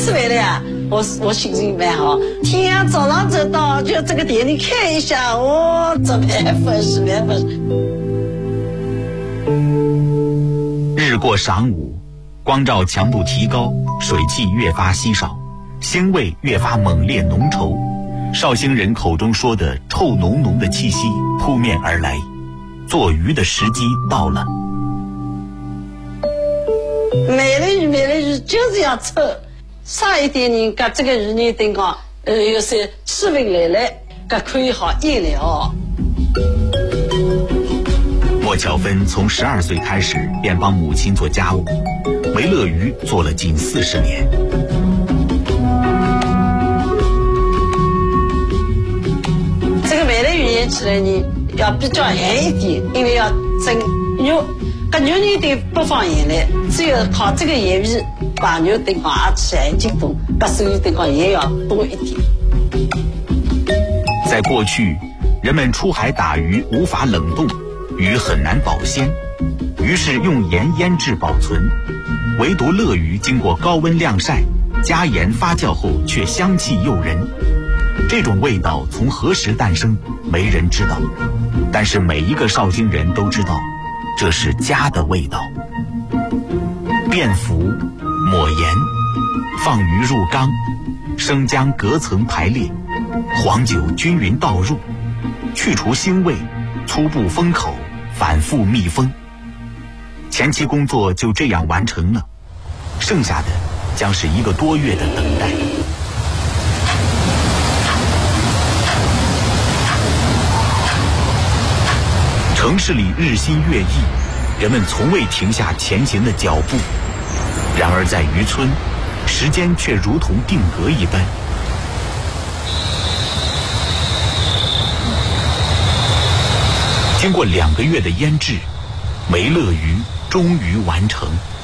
次回来呀，我心情蛮好。天啊，早上走到就这个店里看一下，这蛮合适，蛮合适。 日过晌午，光照强度提高，水汽越发稀少，腥味越发猛烈浓稠。绍兴人口中说的臭浓浓的气息扑面而来，做鱼的时机到了。 买了鱼就是要臭，上一点人搿这个鱼呢，等讲有些气味来了，搿可以好腌料。 莫巧芬从12岁开始便帮母亲做家务，梅乐鱼做了近40年。 这个梅乐鱼腌起来呢，要比较咸一点，因为要蒸肉，搿肉呢得不放盐来，只有靠这个盐味，把肉等讲也吃很激动，搿所以等讲盐要多一点。 在过去，人们出海打鱼无法冷冻，鱼很难保鲜，于是用盐腌制保存。唯独乐鱼经过高温晾晒，加盐发酵后却香气诱人。这种味道从何时诞生，没人知道，但是每一个绍兴人都知道，这是家的味道。煸服，抹盐，放鱼入缸，生姜隔层排列，黄酒均匀倒入，去除腥味，初步封口，反复密封。前期工作就这样完成了，剩下的将是1个多月的等待。城市里日新月异，人们从未停下前行的脚步。然而在渔村，时间却如同定格一般。经过2个月的腌制，梅乐鱼终于完成。